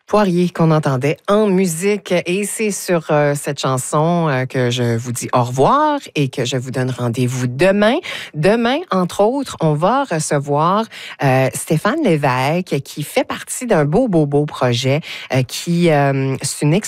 Poirier qu'on entendait en musique. Et c'est sur cette chanson que je vous dis au revoir et que je vous donne rendez-vous demain. Demain, entre autres, on va recevoir Stéphane Lévesque qui fait partie d'un beau projet c'est une